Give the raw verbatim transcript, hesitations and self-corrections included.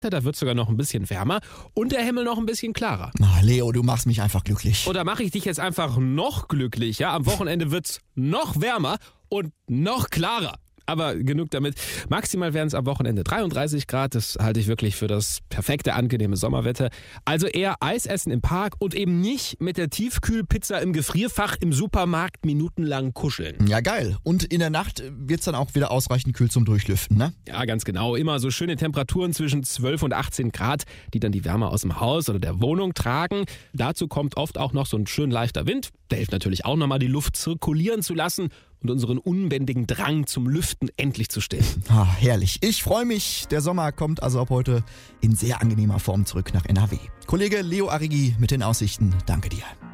Da wird es sogar noch ein bisschen wärmer und der Himmel noch ein bisschen klarer. Ah, Leo, du machst mich einfach glücklich. Oder mache ich dich jetzt einfach noch glücklicher? Am Wochenende wird es noch wärmer und noch klarer. Aber genug damit. Maximal werden es am Wochenende dreiunddreißig Grad. Das halte ich wirklich für das perfekte, angenehme Sommerwetter. Also eher Eis essen im Park und eben nicht mit der Tiefkühlpizza im Gefrierfach im Supermarkt minutenlang kuscheln. Ja, geil. Und in der Nacht wird's dann auch wieder ausreichend kühl zum Durchlüften, ne? Ja, ganz genau. Immer so schöne Temperaturen zwischen zwölf und achtzehn Grad, die dann die Wärme aus dem Haus oder der Wohnung tragen. Dazu kommt oft auch noch so ein schön leichter Wind. Der hilft natürlich auch nochmal, die Luft zirkulieren zu lassen und unseren unbändigen Drang zum Lüften endlich zu stillen. Ah, herrlich. Ich freue mich. Der Sommer kommt also ab heute in sehr angenehmer Form zurück nach N R W. Kollege Leo Arrighi mit den Aussichten. Danke dir.